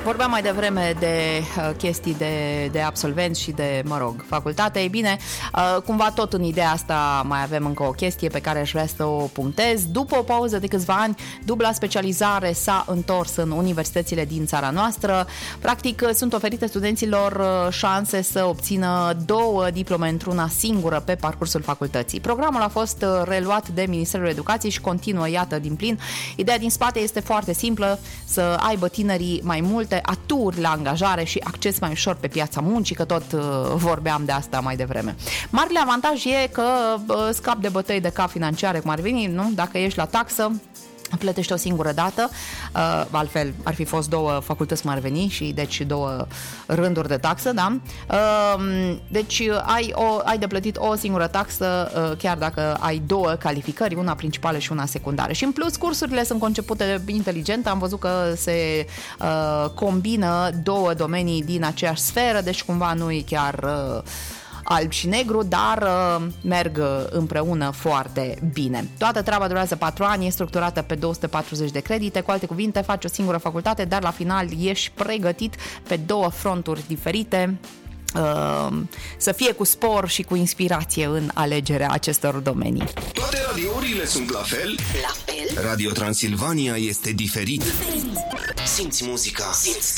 Vorbeam mai devreme de chestii de absolvenți și de, facultate. Ei bine, cumva tot în ideea asta mai avem încă o chestie pe care aș vrea să o punctez. După o pauză de câțiva ani, dubla specializare s-a întors în universitățile din țara noastră. Practic, sunt oferite studenților șanse să obțină 2 diplome într-una singură pe parcursul facultății. Programul a fost reluat de Ministerul Educației și continuă, iată, din plin. Ideea din spate este foarte simplă, să aibă tinerii mai multe aturi la angajare și acces mai ușor pe piața muncii, că tot vorbeam de asta mai devreme. Marele avantaj e că scap de bătăi de cap financiare, cum ar veni, nu? Dacă ești la taxă, plătești o singură dată, altfel ar fi fost 2 facultăți cum ar veni și deci 2 rânduri de taxă, da? Deci ai de plătit o singură taxă chiar dacă ai 2 calificări, una principală și una secundară. Și în plus, cursurile sunt concepute inteligent, am văzut că se combină 2 domenii din aceeași sferă, deci cumva nu e chiar alb și negru, dar merg împreună foarte bine. Toată treaba durează 4 ani, e structurată pe 240 de credite, cu alte cuvinte, faci o singură facultate, dar la final ești pregătit pe 2 fronturi diferite, să fie cu spor și cu inspirație în alegerea acestor domenii. Toate radiourile sunt la fel? La fel? Radio Transilvania este diferit. Simți muzica, simți